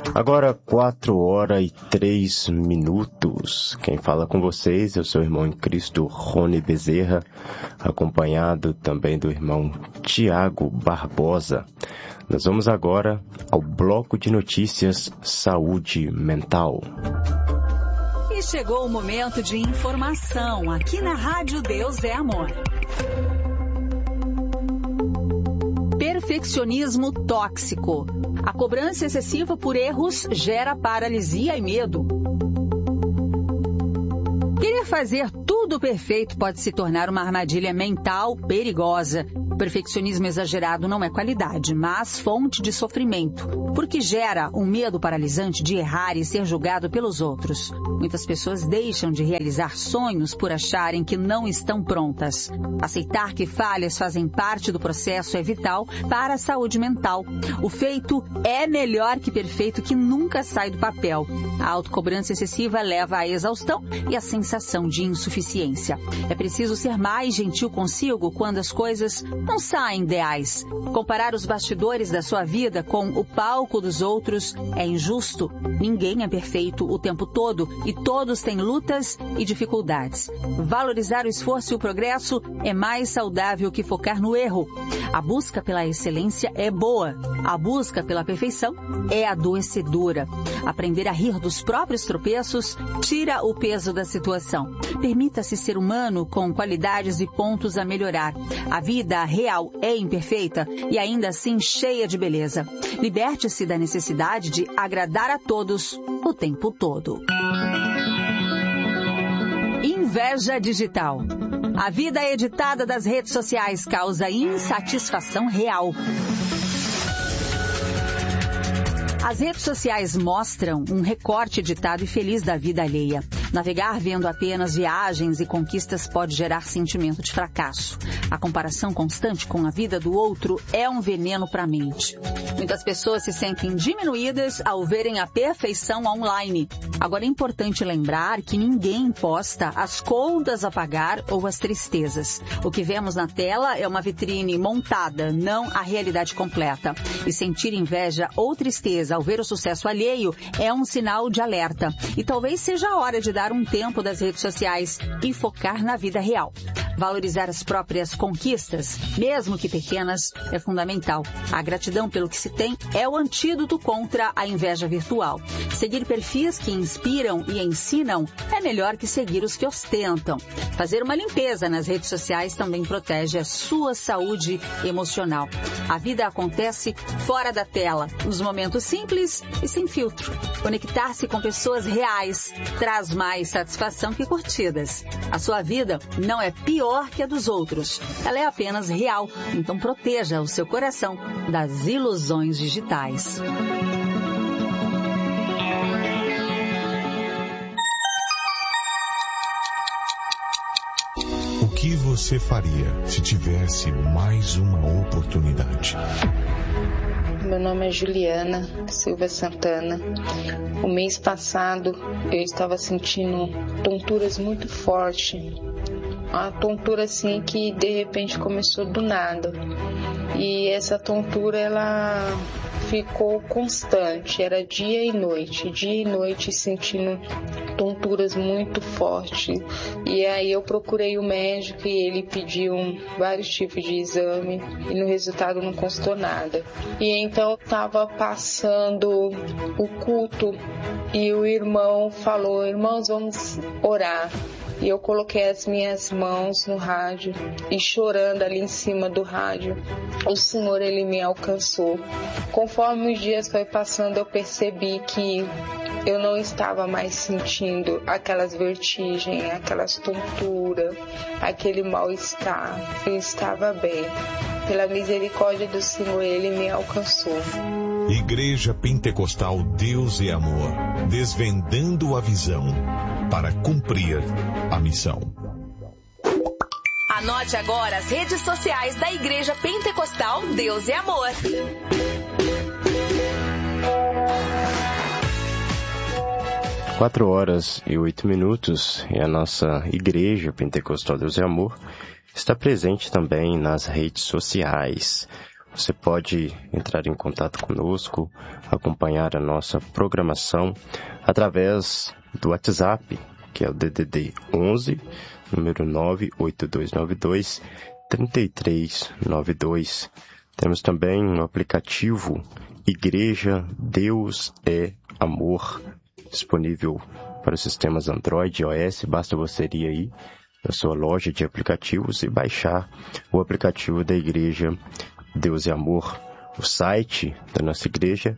Agora 4h03. Quem fala com vocês é o seu irmão em Cristo, Rony Bezerra, acompanhado também do irmão Tiago Barbosa. Nós vamos agora ao bloco de notícias Saúde Mental. E chegou o momento de informação aqui na Rádio Deus é Amor. Perfeccionismo tóxico. A cobrança excessiva por erros gera paralisia e medo. Querer fazer tudo perfeito pode se tornar uma armadilha mental perigosa. O perfeccionismo exagerado não é qualidade, mas fonte de sofrimento, porque gera um medo paralisante de errar e ser julgado pelos outros. Muitas pessoas deixam de realizar sonhos por acharem que não estão prontas. Aceitar que falhas fazem parte do processo é vital para a saúde mental. O feito é melhor que perfeito, que nunca sai do papel. A autocobrança excessiva leva à exaustão e à sensação de insuficiência. É preciso ser mais gentil consigo quando as coisas não saem ideais. Comparar os bastidores da sua vida com o palco dos outros é injusto. Ninguém é perfeito o tempo todo e todos têm lutas e dificuldades. Valorizar o esforço e o progresso é mais saudável que focar no erro. A busca pela excelência é boa. A busca pela perfeição é adoecedora. Aprender a rir dos próprios tropeços tira o peso da situação. Permita-se ser humano com qualidades e pontos a melhorar. A vida real é imperfeita e ainda assim cheia de beleza. Liberte-se da necessidade de agradar a todos o tempo todo. Inveja digital. A vida editada das redes sociais causa insatisfação real. As redes sociais mostram um recorte editado e feliz da vida alheia. Navegar vendo apenas viagens e conquistas pode gerar sentimento de fracasso. A comparação constante com a vida do outro é um veneno para a mente. Muitas pessoas se sentem diminuídas ao verem a perfeição online. Agora é importante lembrar que ninguém posta as contas a pagar ou as tristezas. O que vemos na tela é uma vitrine montada, não a realidade completa. E sentir inveja ou tristeza ao ver o sucesso alheio é um sinal de alerta. E talvez seja a hora de dar um tempo das redes sociais e focar na vida real. Valorizar as próprias conquistas, mesmo que pequenas, é fundamental. A gratidão pelo que se tem é o antídoto contra a inveja virtual. Seguir perfis que inspiram e ensinam é melhor que seguir os que ostentam. Fazer uma limpeza nas redes sociais também protege a sua saúde emocional. A vida acontece fora da tela, nos momentos simples e sem filtro. Conectar-se com pessoas reais traz mais satisfação que curtidas. A sua vida não é pior que a dos outros. Ela é apenas real, então proteja o seu coração das ilusões digitais. O que você faria se tivesse mais uma oportunidade? Meu nome é Juliana Silva Santana. O mês passado eu estava sentindo tonturas muito fortes. Uma tontura assim que de repente começou do nada. E essa tontura ela ficou constante, era dia e noite sentindo tonturas muito fortes. E aí eu procurei o médico e ele pediu vários tipos de exame e no resultado não constou nada. E então eu estava passando o culto e o irmão falou: irmãos, vamos orar. E eu coloquei as minhas mãos no rádio e chorando ali em cima do rádio, o Senhor, Ele me alcançou. Conforme os dias foi passando, eu percebi que eu não estava mais sentindo aquelas vertigens, aquelas tonturas, aquele mal-estar. Eu estava bem. Pela misericórdia do Senhor, Ele me alcançou. Igreja Pentecostal Deus e Amor, desvendando a visão para cumprir a missão. Anote agora as redes sociais da Igreja Pentecostal Deus e Amor. 4h08 e a nossa Igreja Pentecostal Deus e Amor está presente também nas redes sociais. você pode entrar em contato conosco, acompanhar a nossa programação através do WhatsApp, que é o DDD 11, número 98292-3392. Temos também um aplicativo Igreja Deus é Amor, disponível para os sistemas Android e iOS. Basta você ir aí na sua loja de aplicativos e baixar o aplicativo da Igreja Deus é Amor. O site da nossa igreja,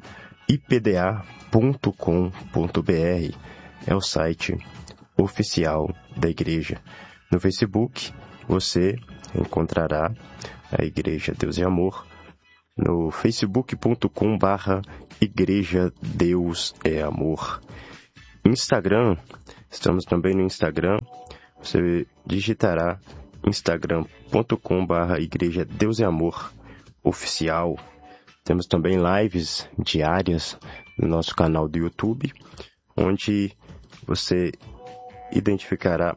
ipda.com.br, é o site oficial da igreja. No Facebook, você encontrará a Igreja Deus é Amor no facebook.com/Igreja Deus é Amor. Instagram, estamos também no Instagram. Você digitará instagram.com/Igreja Deus é Amor Oficial. Temos também lives diárias no nosso canal do YouTube, onde você identificará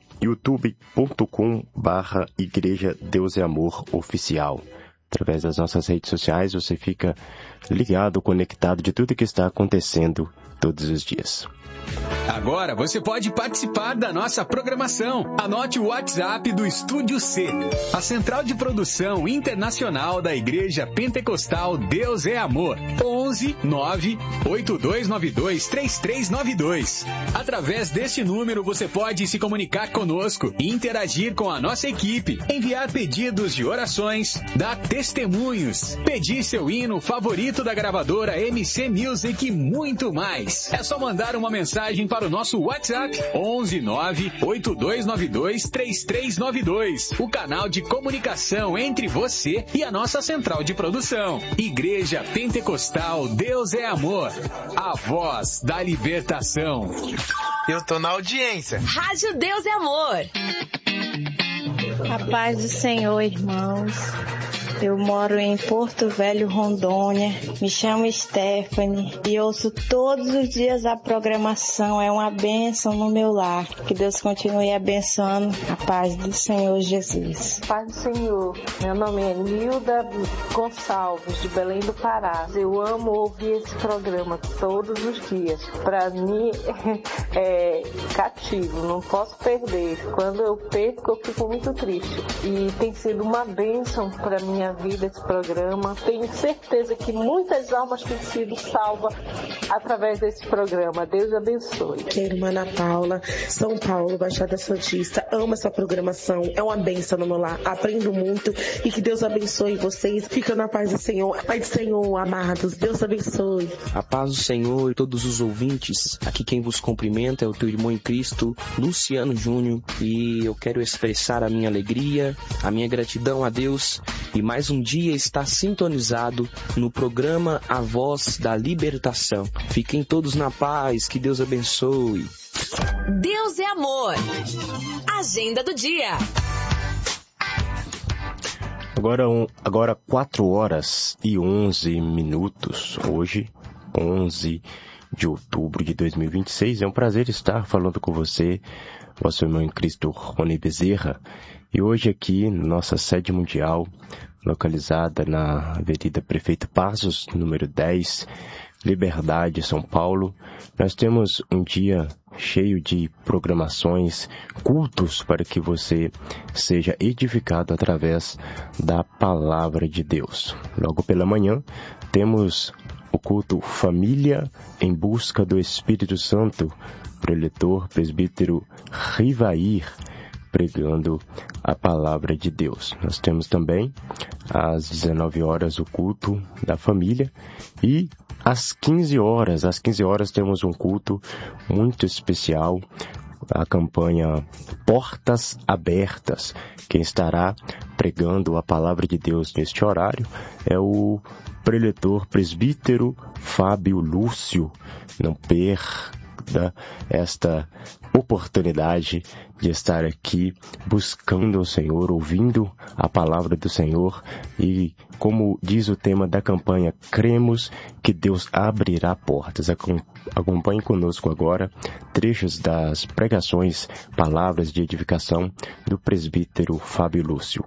youtube.com/Igreja Deus é Amor Oficial. Através das nossas redes sociais, você fica ligado, conectado de tudo que está acontecendo todos os dias. Agora você pode participar da nossa programação. Anote o WhatsApp do Estúdio C, a central de produção internacional da Igreja Pentecostal Deus é Amor. 11 9 8292 3392. Através deste número você pode se comunicar conosco e interagir com a nossa equipe, enviar pedidos de orações, dar testemunhos, pedir seu hino favorito da gravadora MC Music e muito mais. É só mandar uma mensagem para o nosso WhatsApp 11 9 8292 3392, o canal de comunicação entre você e a nossa central de produção. Igreja Pentecostal Deus é Amor, a voz da libertação. Eu tô na audiência. Rádio Deus é Amor. A paz do Senhor, irmãos. Eu moro em Porto Velho, Rondônia. Me chamo Stephanie e ouço todos os dias a programação. É uma bênção no meu lar. Que Deus continue abençoando. A paz do Senhor Jesus. Paz do Senhor. Meu nome é Nilda Gonçalves, de Belém do Pará. Eu amo ouvir esse programa todos os dias. Para mim é cativo, não posso perder. Quando eu perco, eu fico muito triste. E tem sido uma bênção para minha vida esse programa. Tenho certeza que muitas almas têm sido salvas através desse programa. Deus abençoe. Irmã Ana Paula, São Paulo, Baixada Santista. Amo essa programação. É uma bênção no meu lar. Aprendo muito e que Deus abençoe vocês. Fica na paz do Senhor. Pai do Senhor, amados. Deus abençoe. A paz do Senhor e todos os ouvintes. Aqui quem vos cumprimenta é o teu irmão em Cristo, Luciano Júnior. E eu quero expressar a minha alegria, a minha gratidão a Deus e mais um dia está sintonizado no programa A Voz da Libertação. Fiquem todos na paz, que Deus abençoe. Deus é Amor. Agenda do dia. Agora 4 horas e 11 minutos. Hoje, 11 de outubro de 2026. É um prazer estar falando com você, vosso irmão em Cristo, Rony Bezerra. E hoje aqui, nossa sede mundial, localizada na Avenida Prefeito Pazos, número 10, Liberdade, São Paulo, nós temos um dia cheio de programações, cultos para que você seja edificado através da Palavra de Deus. Logo pela manhã, temos o culto Família em Busca do Espírito Santo, preletor presbítero Rivair, pregando a palavra de Deus. Nós temos também, às 19 horas, o culto da família e às 15 horas temos um culto muito especial, a campanha Portas Abertas. Quem estará pregando a palavra de Deus neste horário é o preletor presbítero Fábio Lúcio. Não guarda esta oportunidade de estar aqui buscando o Senhor, ouvindo a palavra do Senhor e, como diz o tema da campanha, cremos que Deus abrirá portas. Acompanhe conosco agora trechos das pregações, palavras de edificação do presbítero Fábio Lúcio.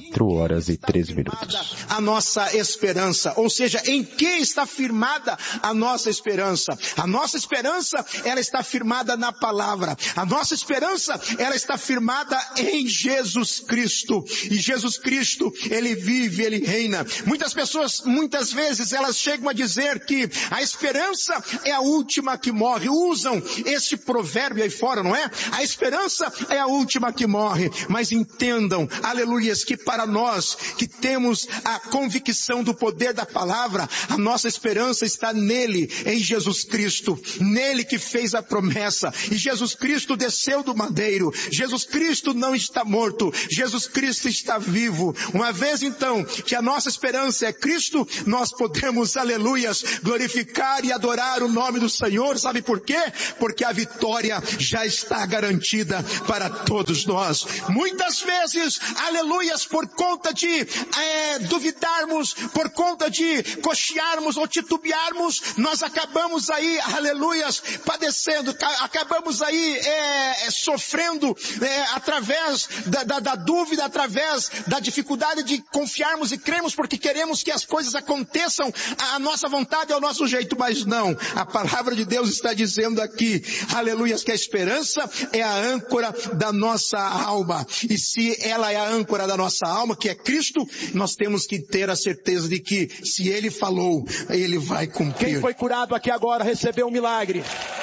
4h03. A nossa esperança, ou seja, em que está firmada a nossa esperança? A nossa esperança, ela está firmada na palavra. A nossa esperança, ela está firmada em Jesus Cristo. E Jesus Cristo, Ele vive, Ele reina. Muitas pessoas, muitas vezes, elas chegam a dizer que a esperança é a última que morre. Usam este provérbio aí fora, não é? A esperança é a última que morre. Mas entendam, aleluias, que para nós que temos a convicção do poder da palavra, a nossa esperança está nele, em Jesus Cristo. Nele que fez a promessa. E Jesus Cristo desceu do madeiro. Jesus Cristo não está morto. Jesus Cristo está vivo. Uma vez então que a nossa esperança é Cristo, nós podemos, aleluias, glorificar e adorar o nome do Senhor. Sabe por quê? Porque a vitória já está garantida para todos nós. Muitas vezes, aleluias, por conta de duvidarmos, por conta de cochearmos ou titubearmos, nós acabamos aí, aleluias, padecendo, acabamos aí sofrendo através da dúvida, através da dificuldade de confiarmos e cremos porque queremos que as coisas aconteçam à nossa vontade, ao nosso jeito, mas não. A palavra de Deus está dizendo aqui, aleluias, que a esperança é a âncora da nossa alma. E se ela é a âncora da nossa alma, que é Cristo, nós temos que ter a certeza de que se Ele falou, Ele vai cumprir. Quem foi curado aqui agora recebeu um milagre.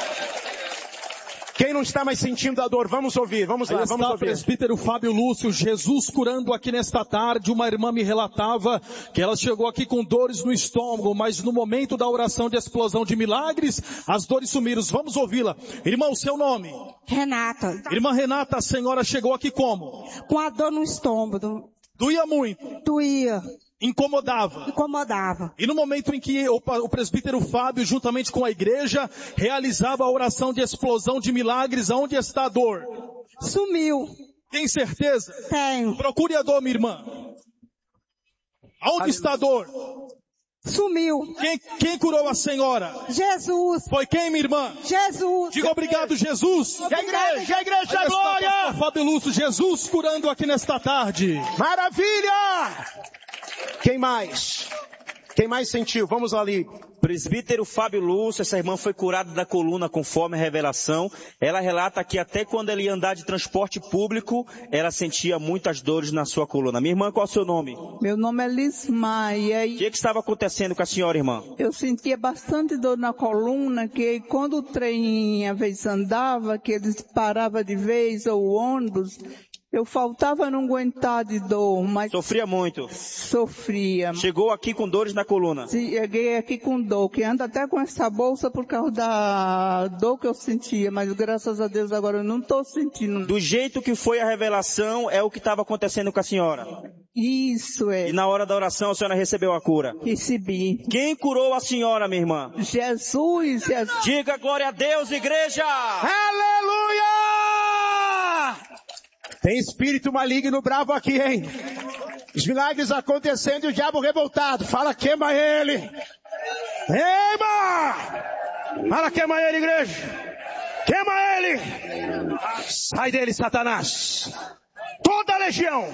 Quem não está mais sentindo a dor, vamos ouvir, vamos lá, vamos ouvir. Presbítero Fábio Lúcio, Jesus curando aqui nesta tarde. Uma irmã me relatava que ela chegou aqui com dores no estômago, mas no momento da oração de explosão de milagres, as dores sumiram. Vamos ouvi-la. Irmã, o seu nome? Renata. Irmã Renata, a senhora chegou aqui como? Com a dor no estômago. Doía muito? Doía. Incomodava? Incomodava. E no momento em que o presbítero Fábio, juntamente com a igreja, realizava a oração de explosão de milagres, aonde está a dor? Sumiu. Tem certeza? Tenho. Procure a dor, minha irmã. Aonde está a dor? Sumiu. Quem curou a senhora? Jesus. Foi quem, minha irmã? Jesus. Diga obrigado, Jesus. E a igreja, glória. Fábio Lúcio, Jesus curando aqui nesta tarde. Maravilha! Quem mais? Quem mais sentiu? Vamos ali. Presbítero Fábio Lúcio, essa irmã foi curada da coluna conforme a revelação. Ela relata que até quando ela ia andar de transporte público, ela sentia muitas dores na sua coluna. Minha irmã, qual é o seu nome? Meu nome é Lismaia. O que estava acontecendo com a senhora, irmã? Eu sentia bastante dor na coluna, que quando o trem às vezes andava, que eles paravam de vez, ou o ônibus, eu faltava não aguentar de dor, mas... Sofria muito? Sofria. Chegou aqui com dores na coluna? Cheguei aqui com dor, que anda até com essa bolsa por causa da dor que eu sentia, mas graças a Deus agora eu não estou sentindo. Do jeito que foi a revelação, é o que estava acontecendo com a senhora? Isso é. E na hora da oração a senhora recebeu a cura? Recebi. Quem curou a senhora, minha irmã? Jesus. Diga glória a Deus, igreja! Aleluia! Tem espírito maligno bravo aqui, hein? Os milagres acontecendo e o diabo revoltado. Fala, queima ele! Queima! Fala, queima ele, igreja! Queima ele! Sai dele, Satanás! Toda a legião!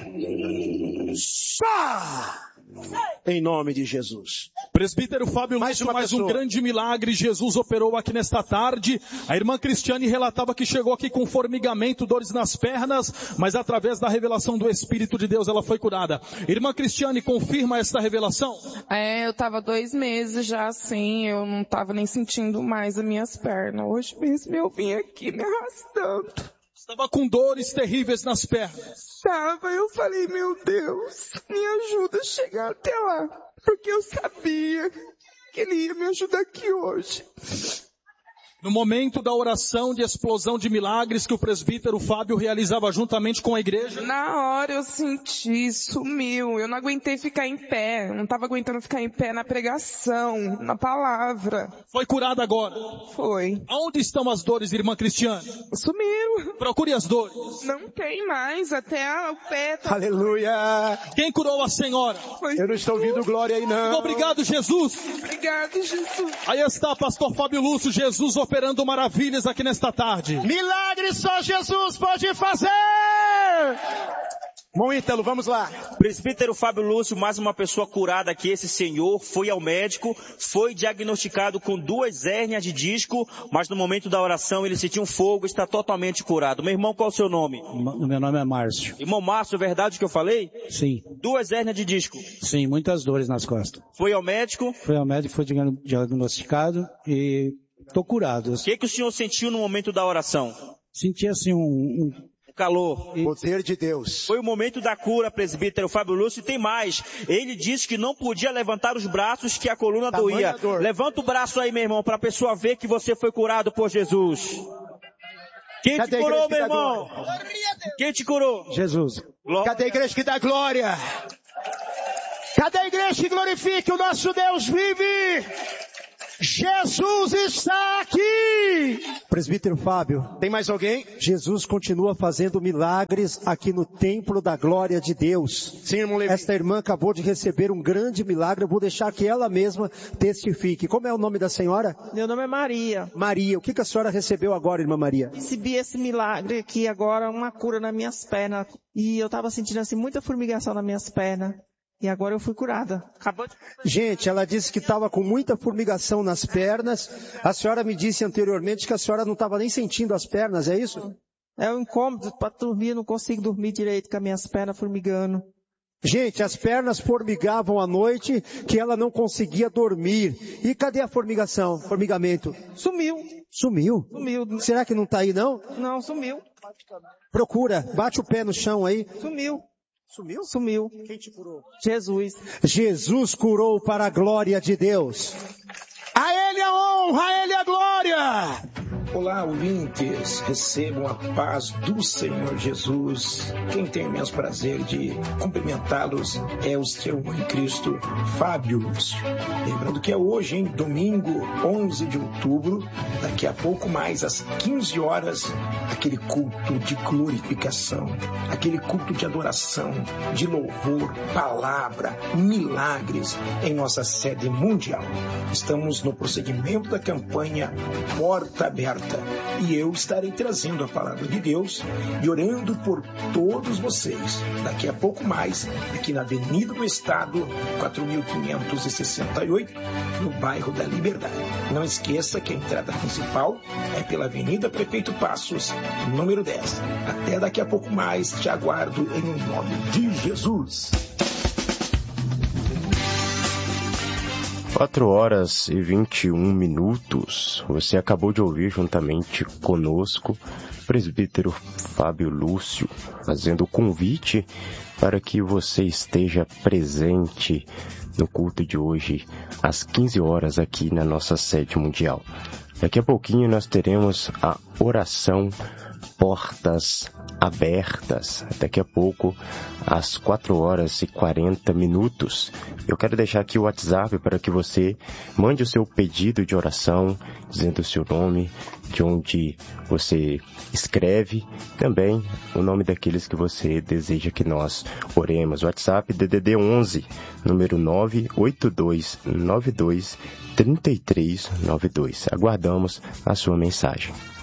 Só! Em nome de Jesus. Presbítero Fábio Lúcio, mais um grande milagre Jesus operou aqui nesta tarde. A irmã Cristiane relatava que chegou aqui com formigamento, dores nas pernas, mas através da revelação do Espírito de Deus ela foi curada. Irmã Cristiane, confirma esta revelação? Eu estava 2 meses já assim, eu não estava nem sentindo mais as minhas pernas. Hoje mesmo eu vim aqui me arrastando. Estava com dores terríveis nas pernas. Eu falei, meu Deus, me ajuda a chegar até lá. Porque eu sabia que Ele ia me ajudar aqui hoje. No momento da oração de explosão de milagres que o presbítero Fábio realizava juntamente com a igreja? Na hora eu senti, sumiu. Eu não aguentei ficar em pé. Eu não estava aguentando ficar em pé na pregação, na palavra. Foi curada agora? Foi. Aonde estão as dores, irmã Cristiane? Sumiram. Procure as dores. Não tem mais, até o pé tá... Aleluia. Quem curou a senhora? Eu não estou ouvindo glória aí não. Obrigado, Jesus. Obrigado, Jesus. Aí está, pastor Fábio Lúcio, Jesus operando maravilhas aqui nesta tarde. Milagres só Jesus pode fazer. Bom, Ítalo, vamos lá. Presbítero Fábio Lúcio, mais uma pessoa curada aqui. Esse senhor foi ao médico, foi diagnosticado com 2 hérnias de disco, mas no momento da oração ele sentiu um fogo, está totalmente curado. Meu irmão, qual é o seu nome? Meu nome é Márcio. Irmão Márcio, é verdade o que eu falei? Sim. 2 hérnias de disco? Sim, muitas dores nas costas. Foi ao médico? Foi ao médico, foi diagnosticado e estou curado. O que o senhor sentiu no momento da oração? Senti assim um calor. Poder de Deus. Foi o momento da cura, presbítero Fábio Lúcio, e tem mais. Ele disse que não podia levantar os braços, que a coluna doía. Levanta o braço aí, meu irmão, para a pessoa ver que você foi curado por Jesus. Quem te curou, meu irmão? Quem te curou? Jesus. Cadê a igreja que dá glória? Cadê a igreja que glorifica o nosso Deus vive? Jesus está aqui! Presbítero Fábio. Tem mais alguém? Jesus continua fazendo milagres aqui no templo da glória de Deus. Sim, irmão Levi. Esta irmã acabou de receber um grande milagre. Eu vou deixar que ela mesma testifique. Como é o nome da senhora? Meu nome é Maria. Maria. O que a senhora recebeu agora, irmã Maria? Recebi esse milagre aqui agora, uma cura nas minhas pernas. E eu estava sentindo assim muita formigação nas minhas pernas. E agora eu fui curada. Gente, ela disse que estava com muita formigação nas pernas. A senhora me disse anteriormente que a senhora não estava nem sentindo as pernas, é isso? É um incômodo para dormir, não consigo dormir direito com as minhas pernas formigando. Gente, as pernas formigavam à noite que ela não conseguia dormir. E cadê a formigamento? Sumiu. Sumiu? Sumiu. Será que não está aí não? Não, sumiu. Procura, bate o pé no chão aí. Sumiu. Sumiu? Sumiu. Quem te curou? Jesus. Jesus curou para a glória de Deus. A Ele a honra, a Ele a glória. Olá, ouvintes, recebam a paz do Senhor Jesus. Quem tem o imenso prazer de cumprimentá-los é o seu irmão em Cristo, Fábio Lúcio. Lembrando que é hoje, hein, domingo 11 de outubro, daqui a pouco mais, às 15 horas, aquele culto de glorificação, aquele culto de adoração, de louvor, palavra, milagres em nossa sede mundial. Estamos no prosseguimento da campanha Porta Aberta. E eu estarei trazendo a palavra de Deus e orando por todos vocês. Daqui a pouco mais, aqui na Avenida do Estado, 4568, no bairro da Liberdade. Não esqueça que a entrada principal é pela Avenida Prefeito Passos, número 10. Até daqui a pouco mais, te aguardo em nome de Jesus. 4h21. Você acabou de ouvir juntamente conosco o presbítero Fábio Lúcio fazendo o convite para que você esteja presente no culto de hoje às 15 horas aqui na nossa sede mundial. Daqui a pouquinho nós teremos a oração Portas Abertas. Daqui a pouco, às 4h40. Eu quero deixar aqui o WhatsApp para que você mande o seu pedido de oração, dizendo o seu nome, de onde você escreve, também o nome daqueles que você deseja que nós oremos. WhatsApp DDD 11, número 982923392. Aguardamos a sua mensagem.